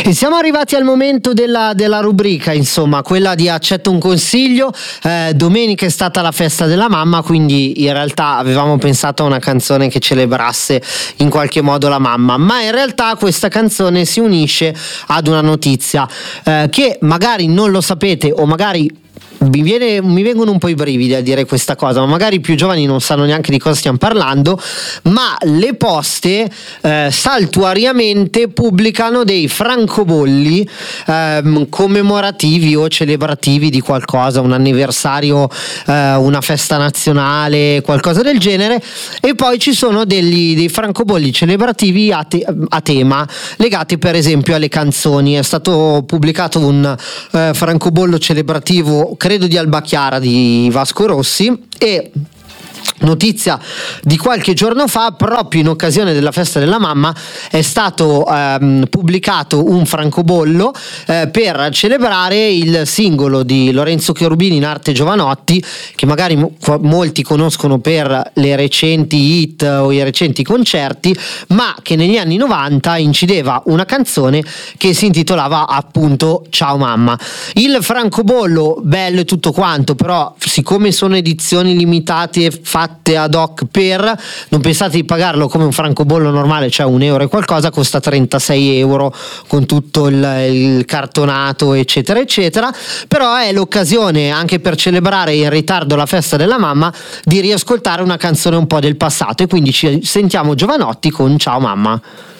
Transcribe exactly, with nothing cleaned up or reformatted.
E siamo arrivati al momento della, della rubrica, insomma, quella di accetto un consiglio. Eh, domenica è stata la festa della mamma, quindi in realtà avevamo pensato a una canzone che celebrasse in qualche modo la mamma, ma in realtà questa canzone si unisce ad una notizia eh, che magari non lo sapete, o magari Mi, viene, mi vengono un po' i brividi a dire questa cosa, ma magari i più giovani non sanno neanche di cosa stiamo parlando. Ma le poste eh, saltuariamente pubblicano dei francobolli eh, commemorativi o celebrativi di qualcosa, un anniversario, eh, una festa nazionale, qualcosa del genere, e poi ci sono degli, dei francobolli celebrativi a, te, a tema, legati per esempio alle canzoni. È stato pubblicato un eh, francobollo celebrativo, credo di Alba Chiara, di Vasco Rossi, e notizia di qualche giorno fa, proprio in occasione della festa della mamma, è stato ehm, pubblicato un francobollo eh, per celebrare il singolo di Lorenzo Cherubini in arte Giovanotti, che magari mo- molti conoscono per le recenti hit o i recenti concerti, ma che negli anni novanta incideva una canzone che si intitolava appunto Ciao Mamma. Il francobollo bello e tutto quanto, però siccome sono edizioni limitate fatte ad hoc per, non pensate di pagarlo come un francobollo normale, cioè un euro e qualcosa, costa trentasei euro con tutto il, il cartonato eccetera eccetera, però è l'occasione anche per celebrare in ritardo la festa della mamma di riascoltare una canzone un po' del passato, e quindi ci sentiamo Giovanotti con Ciao Mamma.